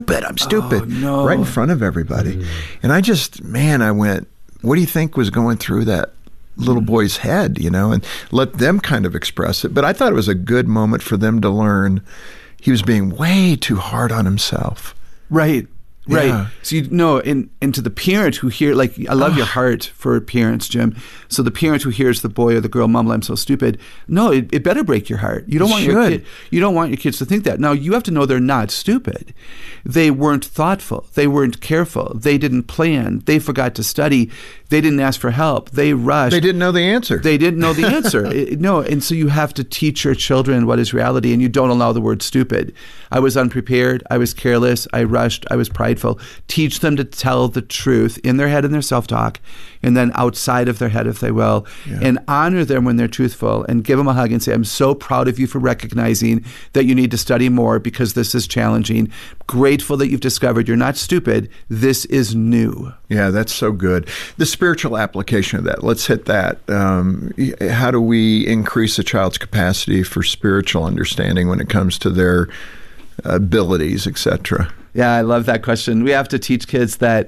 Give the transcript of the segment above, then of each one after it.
I'm stupid, Oh, no. right in front of everybody. And I went, what do you think was going through that little boy's head, and let them kind of express it. But I thought it was a good moment for them to learn he was being way too hard on himself. Right. Yeah. So and to the parent who I love your heart for parents, Jim. So the parent who hears the boy or the girl mumble, "I'm so stupid." No, it better break your heart. You don't want your kids to think that. Now you have to know they're not stupid. They weren't thoughtful. They weren't careful. They didn't plan. They forgot to study. They didn't ask for help. They rushed. They didn't know the answer. And so you have to teach your children what is reality, and you don't allow the word stupid. I was unprepared. I was careless. I rushed. I was prideful. Teach them to tell the truth in their head and their self-talk, and then outside of their head, if they will, and honor them when they're truthful, and give them a hug and say, "I'm so proud of you for recognizing that you need to study more because this is challenging. Grateful that you've discovered you're not stupid. This is new." Yeah, that's so good. The spiritual application of that, let's hit that. How do we increase a child's capacity for spiritual understanding when it comes to their abilities, etc.? Yeah, I love that question. We have to teach kids that,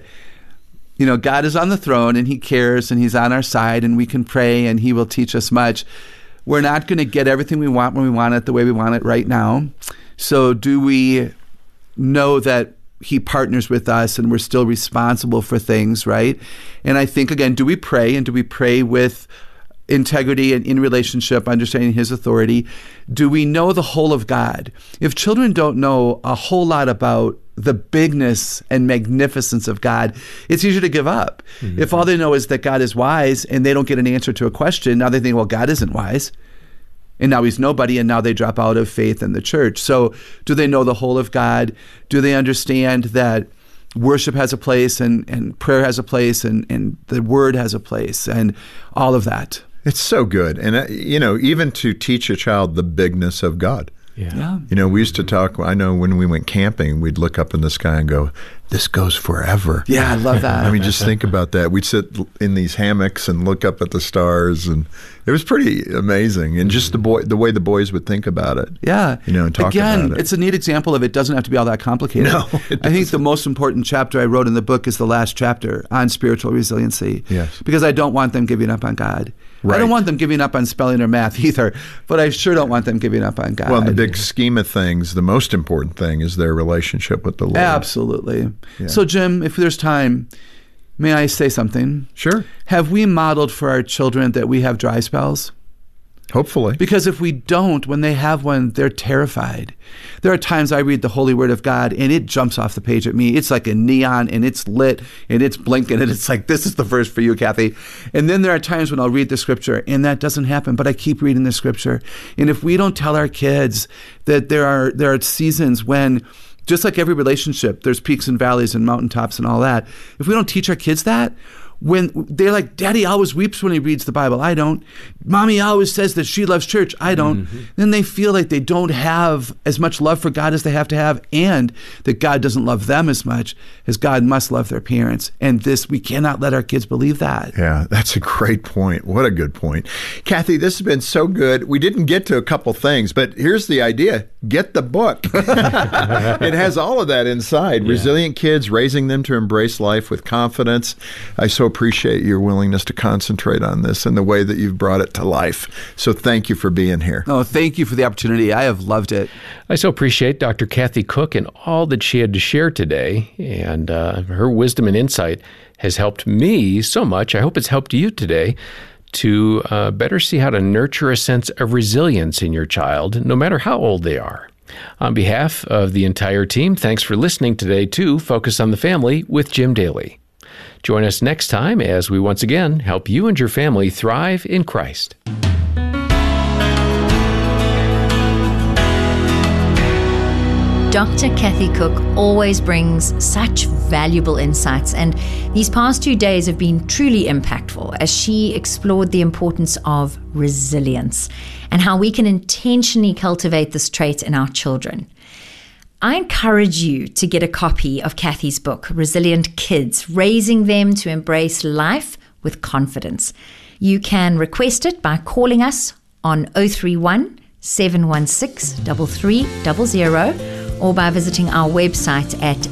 God is on the throne and he cares and he's on our side and we can pray and he will teach us much. We're not going to get everything we want when we want it the way we want it right now. So do we know that he partners with us and we're still responsible for things, right? And I think, again, do we pray, and do we pray with integrity and in relationship, understanding his authority? Do we know the whole of God? If children don't know a whole lot about the bigness and magnificence of God, it's easier to give up. Mm-hmm. If all they know is that God is wise and they don't get an answer to a question, now they think, well, God isn't wise. And now he's nobody, and now they drop out of faith in the church. So do they know the whole of God? Do they understand that worship has a place and prayer has a place and the word has a place and all of that? It's so good. And, even to teach a child the bigness of God. Yeah. We used to talk, I know when we went camping, we'd look up in the sky and go, this goes forever. Yeah, I love that. I mean, just think about that. We'd sit in these hammocks and look up at the stars, and it was pretty amazing. And just the way the boys would think about it. Yeah. And talk about it. It's a neat example of it doesn't have to be all that complicated. No, I think the most important chapter I wrote in the book is the last chapter on spiritual resiliency. Yes. Because I don't want them giving up on God. Right. I don't want them giving up on spelling or math either, but I sure don't want them giving up on God. Well, in the big scheme of things, the most important thing is their relationship with the Lord. Absolutely. Yeah. So, Jim, if there's time, may I say something? Sure. Have we modeled for our children that we have dry spells? Hopefully. Because if we don't, when they have one, they're terrified. There are times I read the Holy Word of God and it jumps off the page at me. It's like a neon and it's lit and it's blinking and it's like, this is the verse for you, Kathy. And then there are times when I'll read the scripture and that doesn't happen, but I keep reading the scripture. And if we don't tell our kids that there are seasons when, just like every relationship, there's peaks and valleys and mountaintops and all that. If we don't teach our kids that, when they're like, Daddy always weeps when he reads the Bible, I don't. Mommy always says that she loves church, I don't. Mm-hmm. Then they feel like they don't have as much love for God as they have to have, and that God doesn't love them as much as God must love their parents. And we cannot let our kids believe that. Yeah, that's a great point. What a good point. Kathy, this has been so good. We didn't get to a couple things, but here's the idea. Get the book. It has all of that inside. Yeah. Resilient kids, raising them to embrace life with confidence. I so appreciate your willingness to concentrate on this and the way that you've brought it to life. So thank you for being here. Oh, thank you for the opportunity. I have loved it. I so appreciate Dr. Kathy Cook and all that she had to share today. And her wisdom and insight has helped me so much. I hope it's helped you today to better see how to nurture a sense of resilience in your child, no matter how old they are. On behalf of the entire team, thanks for listening today to Focus on the Family with Jim Daly. Join us next time as we once again help you and your family thrive in Christ. Dr. Kathy Cook always brings such valuable insights, and these past 2 days have been truly impactful as she explored the importance of resilience and how we can intentionally cultivate this trait in our children. I encourage you to get a copy of Kathy's book, Resilient Kids, Raising Them to Embrace Life with Confidence. You can request it by calling us on 031 716 3300 or by visiting our website at